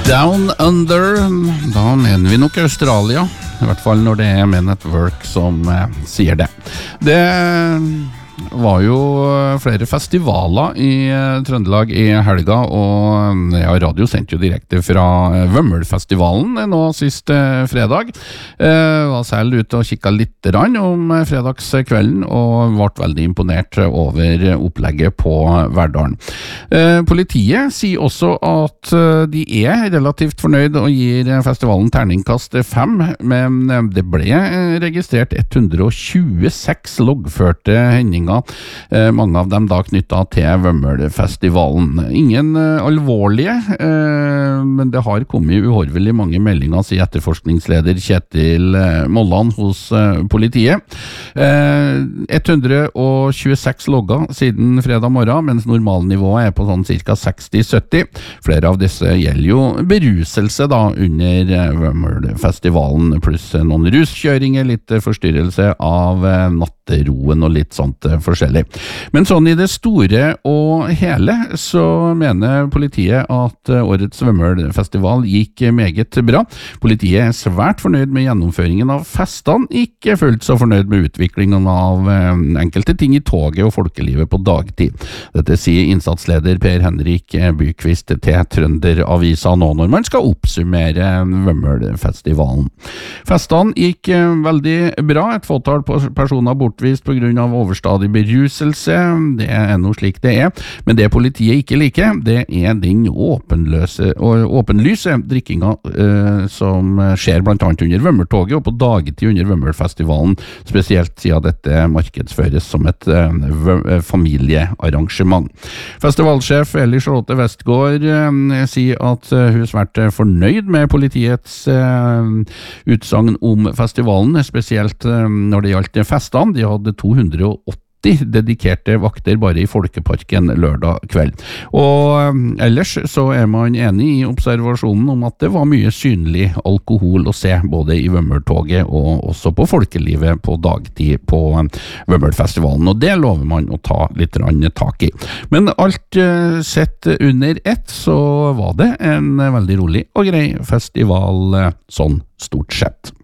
Down Under, da mener vi nok Australia, i hvert fall når det Men at Work som sier det. Det var jo flere festivaler i Trøndelag i helga, og radio sendte jo direkte fra Vømmelfestivalen nå sist fredag. Var selv ute og kikket litt om fredagskvelden, og ble veldig imponert over opplegget på Verdalen. Politiet sier også at de relativt fornøyd og gir festivalen terningkast 5, men det ble registrert 126 loggførte hendinger, mange av dem da knyttet til Vømmelfestivalen. Ingen alvorlige, men det har kommet uhorvelig mange meldinger, sier etterforskningsleder Kjetil Molland hos politiet. 126 logger siden fredag morgen, mens normalnivået på sånn cirka 60-70. Flere av disse gjelder jo beruselse da under Vømmelfestivalen, pluss noen ruskjøringer, litt forstyrrelse av natteroen og litt sånt forskjellig. Men sånn i det store og hele så mener politiet at årets Vømmelfestival gikk meget bra. Politiet svært fornøyd med gjennomføringen av festene, ikke fullt så fornøyd med utviklingen av enkelte ting i toget og folkelivet på dagtid. Dette sier innsatsleder Per Henrik Bykvist til Trønderavisa nå når man skal oppsummere Vømmelfestivalen. Festene gikk veldig bra, et fåtall personer bortvist på grunn av overstadig beruselse, det noe slik det men det politiet ikke liker, det den åpenlyse drikkinga som skjer blant annet under Vømmeltoget og på dagtid under Vømmelfestivalen, spesielt siden dette markedsføres som et familiearrangement. Festivalsjef Eli Charlotte Westgård sier at hun svært fornøyd med politiets utsagn om festivalen, spesielt når det gjaldt festene. De hadde 280 dedikerte vakter bare i Folkeparken lørdag kveld. Og ellers så man enig i observasjonen om at det var mye synlig alkohol å se, både i Vømmeltoget og også på folkelivet på dagtid på Vømmelfestivalen, og det lover man å ta litt tak i. Men alt sett under ett, så var det en veldig rolig og grei festival sånn stort sett.